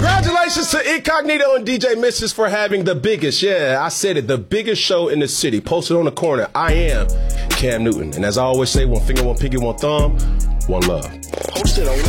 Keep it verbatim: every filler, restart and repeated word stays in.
Congratulations to Incognito and D J Missus for having the biggest, yeah, I said it, the biggest show in the city. Posted on the corner. I am Cam Newton. And as I always say, one finger, one pinky, one thumb, one love. Posted on